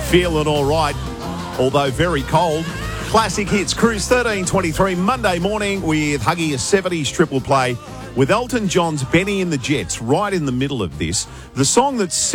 Feeling all right, although very cold. Classic Hits, Cruise 1323, Monday morning with Huggy, a 70s triple play with Elton John's Benny and the Jets right in the middle of this. The song that's